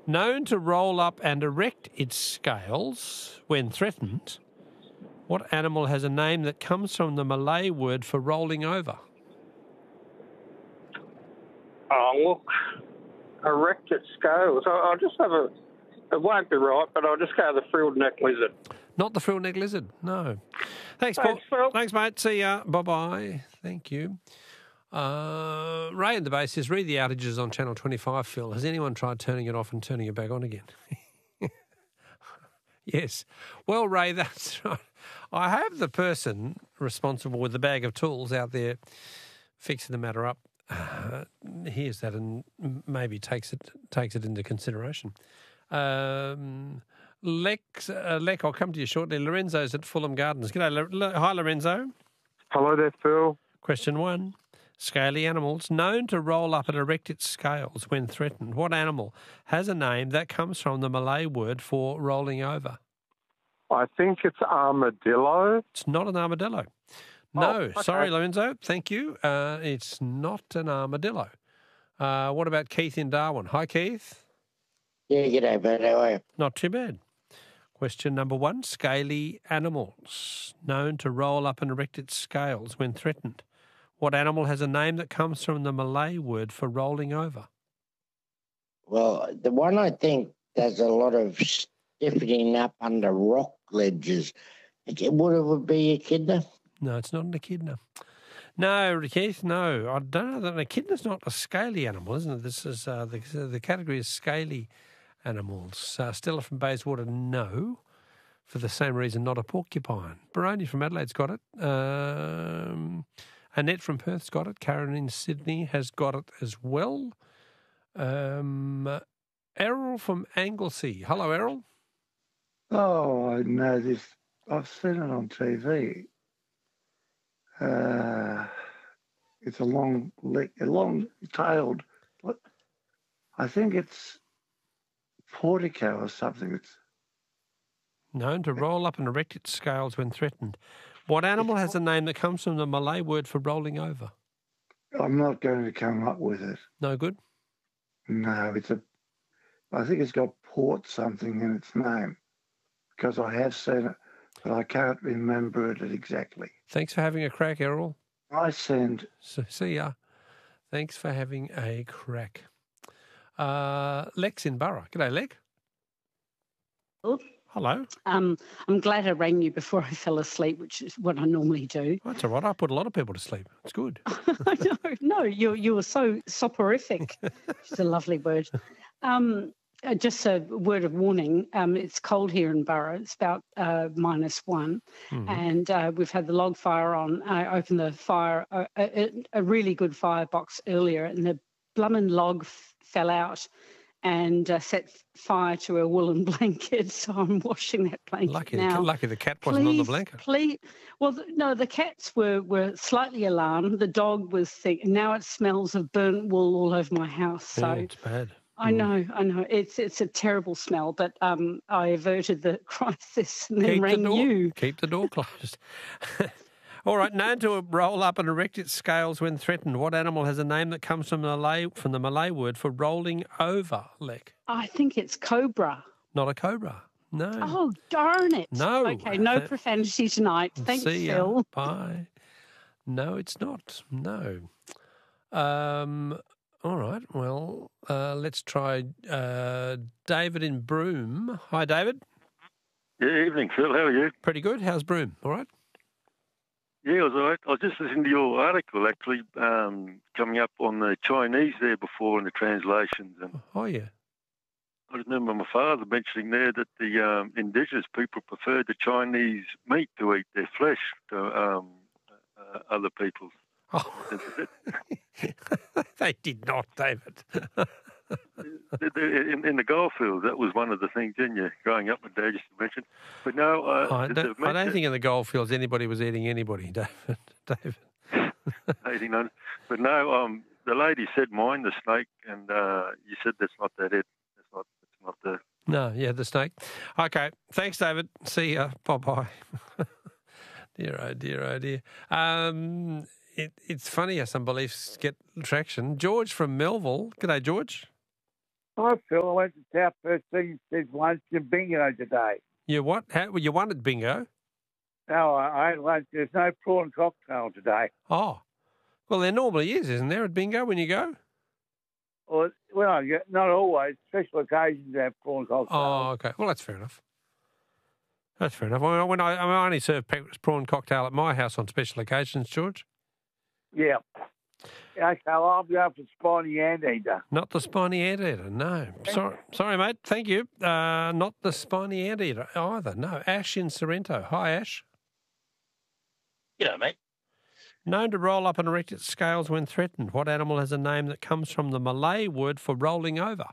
Known to roll up and erect its scales when threatened, what animal has a name that comes from the Malay word for rolling over? Oh, look, erected scales. I'll just have a... It won't be right, but I'll just go the frilled neck lizard. Not the frill-neck lizard, no. Thanks, Paul. Thanks, Phil. Thanks, mate. See ya. Bye-bye. Thank you. Ray in the base says, read the outages on Channel 25, Phil. Has anyone tried turning it off and turning it back on again? Yes. Well, Ray, that's right. I have the person responsible with the bag of tools out there fixing the matter up. Hears that and maybe takes it into consideration. Lek, I'll come to you shortly. Lorenzo's at Fulham Gardens. G'day, hi, Lorenzo. Hello there, Phil. Question 1. Scaly animals known to roll up and erect its scales when threatened. What animal has a name that comes from the Malay word for rolling over? I think it's armadillo. It's not an armadillo. No, okay. Sorry, Lorenzo. Thank you. It's not an armadillo. What about Keith in Darwin? Hi, Keith. Yeah, g'day, bud. How are you? Not too bad. Question number 1. Scaly animals known to roll up and erect its scales when threatened. What animal has a name that comes from the Malay word for rolling over? Well, the one I think does a lot of stiffening up under rock ledges. Would be echidna? No, it's not an echidna. No, Keith, no. I don't know that an echidna's not a scaly animal, isn't it? This is the category is scaly animals. Stella from Bayswater, no. For the same reason, not a porcupine. Baroni from Adelaide's got it. Annette from Perth's got it. Karen in Sydney has got it as well. Errol from Anglesey. Hello, Errol. Oh, I know this. I've seen it on TV. It's a long-tailed. I think it's portico or something. It's known to roll up and erect its scales when threatened. What animal has a name that comes from the Malay word for rolling over? I'm not going to come up with it. No good? No, I think it's got port something in its name because I have seen it, but I can't remember it exactly. Thanks for having a crack, Errol. See ya. Thanks for having a crack. Lex in Borough. G'day, Lex. Hello. I'm glad I rang you before I fell asleep, which is what I normally do. That's all right. I put a lot of people to sleep. It's good. No, you were so soporific. It's a lovely word. Just a word of warning. It's cold here in Borough. It's about -1, and we've had the log fire on. I opened the fire, a really good firebox earlier, and the blummin' log fell out and set fire to a woolen blanket. So I'm washing that blanket now. Lucky the cat wasn't on the blanket. Well, no, the cats were slightly alarmed. The dog was sick. Now it smells of burnt wool all over my house. So it's bad. I know. It's a terrible smell, but I averted the crisis and then rang you. Keep the door closed. All right, known to roll up and erect its scales when threatened. What animal has a name that comes from the Malay word for rolling over, Lek? I think it's cobra. Not a cobra, no. Oh, darn it. No. Okay, no profanity tonight. Thanks, See ya. Phil. Bye. No, it's not. No. All right, well, let's try David in Broome. Hi, David. Yeah, evening, Phil. How are you? Pretty good. How's Broome? All right? Yeah, it was all right. I was just listening to your article, actually, coming up on the Chinese there before in the translations. And oh, yeah. I remember my father mentioning there that the indigenous people preferred the Chinese meat to eat their flesh to other people's. Oh. They did not, David. In the goldfield, that was one of the things, didn't you? Growing up, my dad used to mention. But no, I don't think in the goldfields anybody was eating anybody, David. But no, the lady said mind the snake, and you said that's not that it. It's not the. No, yeah, the snake. Okay, thanks, David. See ya. Bye. Dear, oh dear. It's funny how some beliefs get traction. George from Melville. G'day, George. Hi, Phil. I went to South Perth Senior Citizen lunch in bingo today. You what? You won at bingo? No, I had lunch. There's no prawn cocktail today. Oh. Well, there normally is, isn't there, at bingo when you go? Well, not always. Special occasions have prawn cocktails. Oh, okay. Well, that's fair enough. That's fair enough. I only serve prawn cocktail at my house on special occasions, George. Yeah. Okay, well, I'll be up for spiny anteater. Not the spiny anteater, no. Sorry, mate. Thank you. Not the spiny anteater either, no. Ash in Sorrento. Hi, Ash. G'day, mate. Known to roll up and erect its scales when threatened. What animal has a name that comes from the Malay word for rolling over?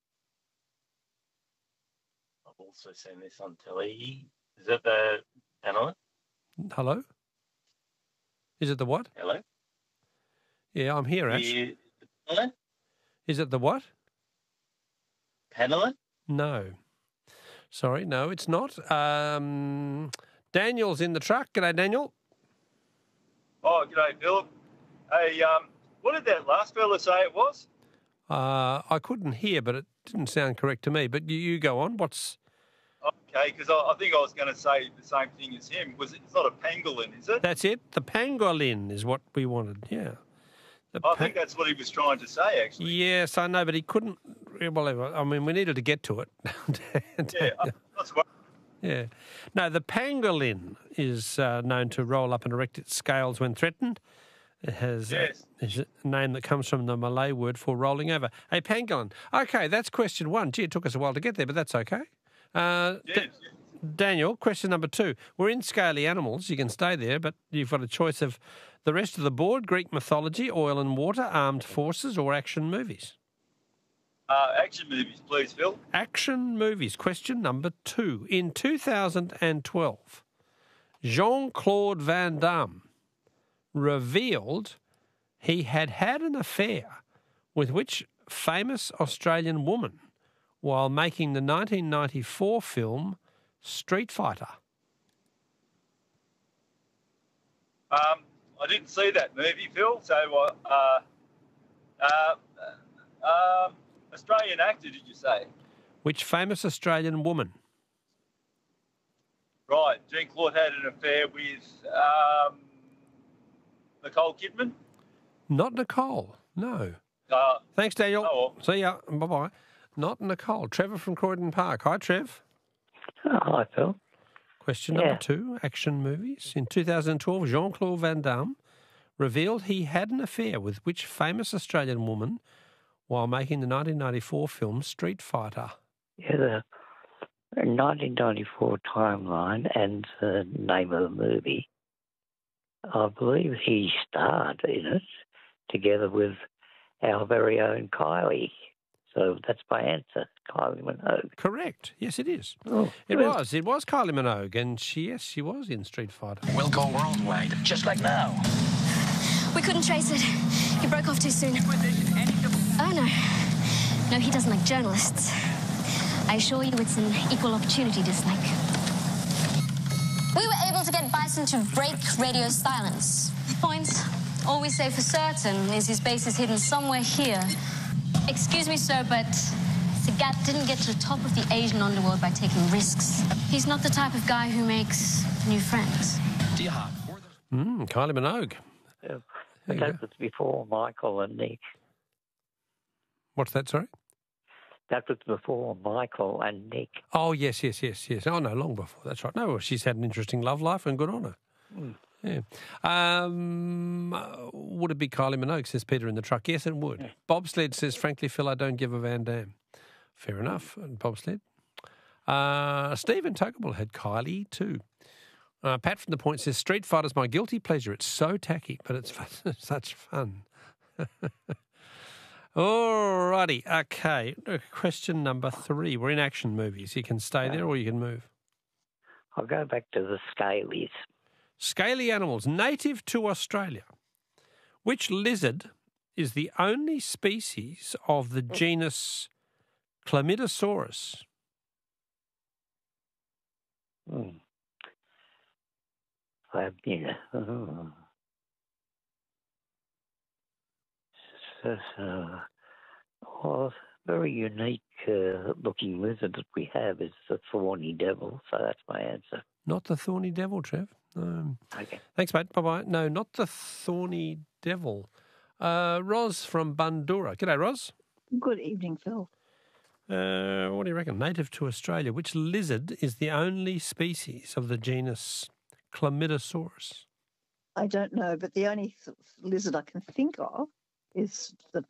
I've also seen this on telly. Is it the pangolin? Hello? Is it the what? Hello? Yeah, I'm here, Ash. The pangolin? Is it the what? Pangolin? No. Sorry, no, it's not. Daniel's in the truck. G'day, Daniel. Oh, g'day, Philip. Hey, what did that last fella say it was? I couldn't hear, but it didn't sound correct to me. But you go on. What's... Okay, because I think I was going to say the same thing as him. It's not a pangolin, is it? That's it. The pangolin is what we wanted, yeah. I think that's what he was trying to say, actually. Yes, I know, but he couldn't... Well, I mean, we needed to get to it. Yeah, that's right. Yeah. No, the pangolin is known to roll up and erect its scales when threatened. It has is a name that comes from the Malay word for rolling over. A pangolin. Okay, that's question one. Gee, it took us a while to get there, but that's okay. Daniel, question number 2. We're in scaly animals. You can stay there, but you've got a choice of the rest of the board, Greek mythology, oil and water, armed forces, or action movies. Action movies, please, Phil. Action movies. Question number 2. In 2012, Jean-Claude Van Damme revealed he had had an affair with which famous Australian woman while making the 1994 film Street Fighter? I didn't see that movie, Phil, so Australian actor, did you say? Which famous Australian woman? Right, Jean-Claude had an affair with Nicole Kidman? Not Nicole, no. Thanks, Daniel. Oh, well. See ya. Bye-bye. Not Nicole. Trevor from Croydon Park. Hi, Trev. Hi, Phil. Question number 2, action movies. In 2012, Jean-Claude Van Damme revealed he had an affair with which famous Australian woman while making the 1994 film Street Fighter? Yeah, the 1994 timeline and the name of the movie. I believe he starred in it together with our very own Kylie. So that's my answer, Kylie Minogue. Correct. Yes, it is. Oh, It was. It was Kylie Minogue, and she was in Street Fighter. We'll go worldwide, just like now. We couldn't trace it. He broke off too soon. Oh, no. No, he doesn't like journalists. I assure you it's an equal opportunity dislike. We were able to get Bison to break radio silence. Point. All we say for certain is his base is hidden somewhere here. Excuse me, sir, but Sagat didn't get to the top of the Asian underworld by taking risks. He's not the type of guy who makes new friends. Kylie Minogue. That was before Michael and Nick. What's that, sorry? That was before Michael and Nick. Oh, yes. Oh, no, long before. That's right. No, well, she's had an interesting love life and good on her. Yeah. Would it be Kylie Minogue, says Peter in the truck? Yes, it would. Yeah. Bobsled says, frankly, Phil, I don't give a Van Damme. Fair enough, Bobsled. Stephen Tokable had Kylie too. Pat from the Point says, Street Fighter's my guilty pleasure. It's so tacky, but it's such fun. All righty. Okay. Question number 3. We're in action movies. You can stay there or you can move. I'll go back to the scalies. Scaly animals native to Australia. Which lizard is the only species of the genus Chlamydosaurus? very unique looking lizard that we have is the thorny devil, so that's my answer. Not the thorny devil, Trev. Okay. Thanks, mate. Bye-bye. No, not the thorny devil. Ros from Bundoora. G'day, Ros. Good evening, Phil. What do you reckon? Native to Australia, which lizard is the only species of the genus Chlamydosaurus? I don't know, but the only lizard I can think of is the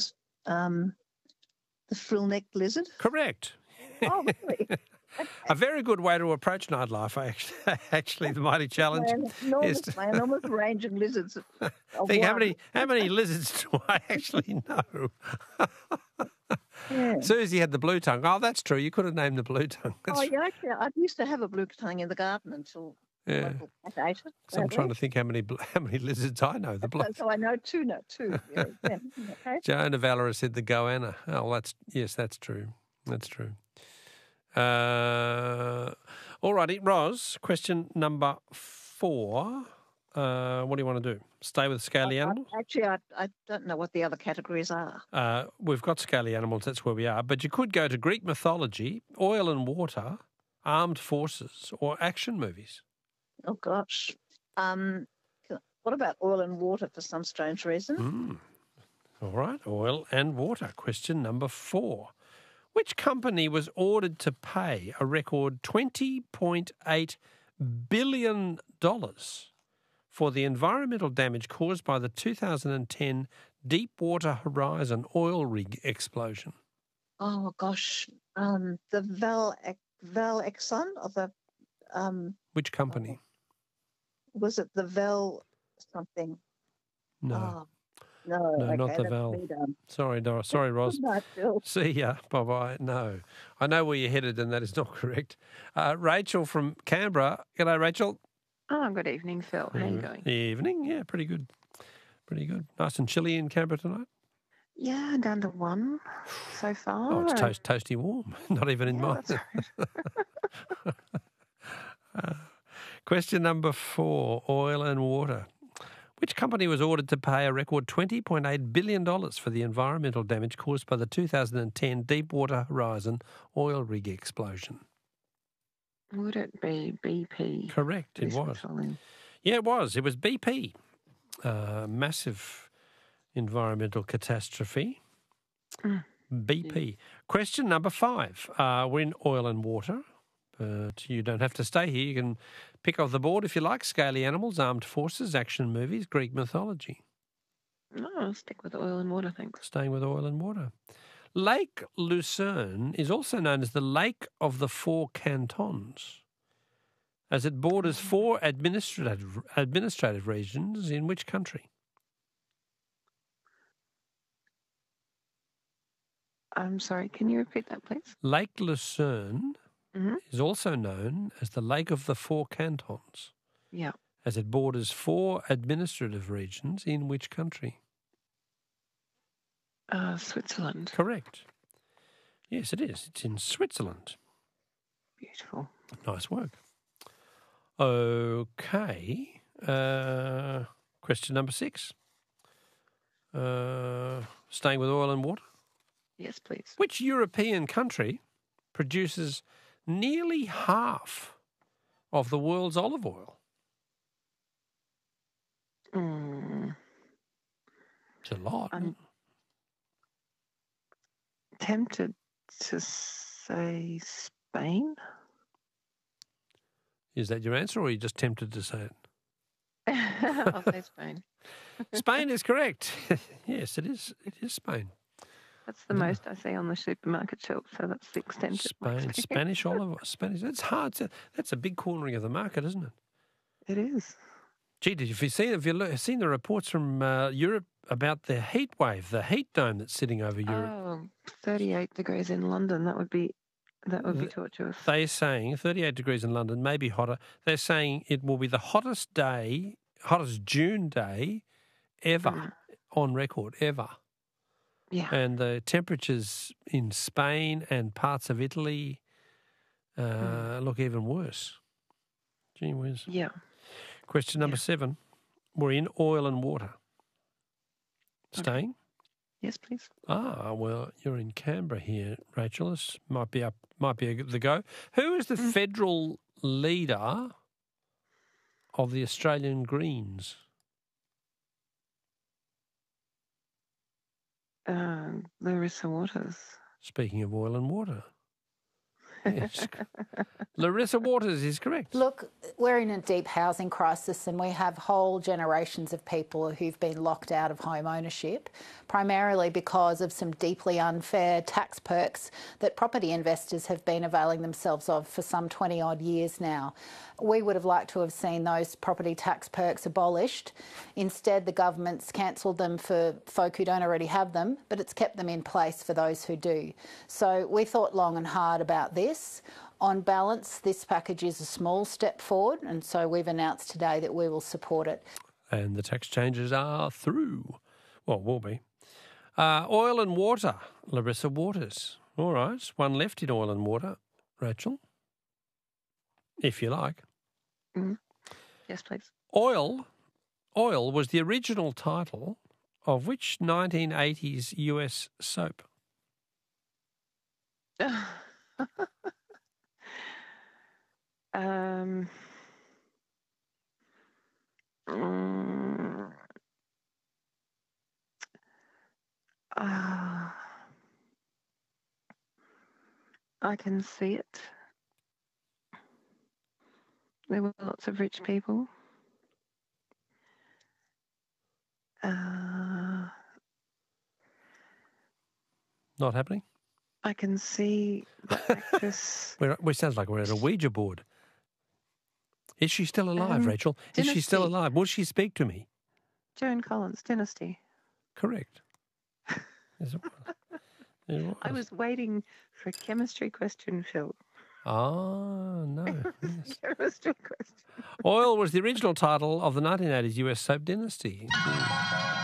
frill-necked lizard. Correct. Oh, really? A very good way to approach nightlife, actually, the mighty challenge. My enormous range of lizards. Think how many lizards do I actually know? Yeah. Susie had the blue tongue. Oh, that's true. You could have named the blue tongue. Yeah, actually, I used to have a blue tongue in the garden until Yeah. local cat ate it. So I'm trying to think how many lizards I know. The blue. So I know two. Yeah, okay. Joan of Valera said the goanna. Oh, that's true. That's true. All righty, Ros, question number 4. What do you want to do? Stay with scaly animals? Actually, I don't know what the other categories are. We've got scaly animals, that's where we are. But you could go to Greek mythology, oil and water, armed forces, or action movies. Oh, gosh. What about oil and water for some strange reason? All right, oil and water. Question number 4. Which company was ordered to pay a record $20.8 billion for the environmental damage caused by the 2010 Deepwater Horizon oil rig explosion? Oh, gosh. The Val Exxon or the... Which company? Was it the Val something? No. No, No, okay, not the that's Val. me done. Sorry, Doris. Sorry, Ros. Good night, Phil. See ya. Bye-bye. No. I know where you're headed, and that is not correct. Rachel from Canberra. G'day, Rachel. Oh, good evening, Phil. How are you going? Evening. Yeah, pretty good. Pretty good. Nice and chilly in Canberra tonight. Yeah, down to 1 so far. Oh, it's toasty warm. Not even in mine. Question number 4, oil and water. Which company was ordered to pay a record $20.8 billion for the environmental damage caused by the 2010 Deepwater Horizon oil rig explosion? Would it be BP? Correct, it was. Yeah, it was. It was BP. Massive environmental catastrophe. BP. Question number 5. We're in oil and water. You don't have to stay here. You can pick off the board if you like. Scaly animals, armed forces, action movies, Greek mythology. No, I'll stick with oil and water, thanks. Staying with oil and water. Lake Lucerne is also known as the Lake of the Four Cantons, as it borders 4 administrative regions in which country? I'm sorry, can you repeat that, please? Lake Lucerne is also known as the Lake of the Four Cantons. Yeah. As it borders 4 administrative regions in which country? Switzerland. Correct. Yes, it is. It's in Switzerland. Beautiful. Nice work. Okay. Question number 6. Staying with oil and water? Yes, please. Which European country produces nearly half of the world's olive oil? It's a lot. I'm tempted to say Spain. Is that your answer, or are you just tempted to say it? I'll say Spain. Spain is correct. Yes, it is. It is Spain. That's the most I see on the supermarket shelf, so that's the extent of my Spain, Spanish olive oil. Spanish. It's hard. That's a big cornering of the market, isn't it? It is. Gee, have you seen the reports from Europe about the heat wave, the heat dome that's sitting over Europe? Oh, 38 degrees in London. That would be torturous. They're saying 38 degrees in London, maybe hotter. They're saying it will be the hottest June day ever on record, ever. Yeah. And the temperatures in Spain and parts of Italy look even worse. Gee whiz. Yeah. Question number 7. We're in oil and water. Staying? Yes, please. Ah, well, you're in Canberra here, Rachel. This might be the go. Who is the federal leader of the Australian Greens? Larissa Waters. Speaking of oil and water. Yes. Larissa Waters is correct. Look, we're in a deep housing crisis and we have whole generations of people who've been locked out of home ownership, primarily because of some deeply unfair tax perks that property investors have been availing themselves of for some 20-odd years now. We would have liked to have seen those property tax perks abolished. Instead, the government's cancelled them for folk who don't already have them, but it's kept them in place for those who do. So we thought long and hard about this. On balance, this package is a small step forward, and so we've announced today that we will support it. And the tax changes are through. Well, will be. Oil and water, Larissa Waters. All right, one left in oil and water. Rachel, if you like. Yes, please. Oil was the original title of which 1980s US soap? I can see it. There were lots of rich people. Not happening? I can see the actress. We sounds like we're at a Ouija board. Is she still alive, Rachel? Is she still Dynasty. alive? Will she speak to me? Joan Collins, Dynasty. Correct. Yes, it was. It was. I was waiting for a chemistry question, Phil. Ah, no. Yes. Chemistry question. Oil was the original title of the 1980s US soap Dynasty.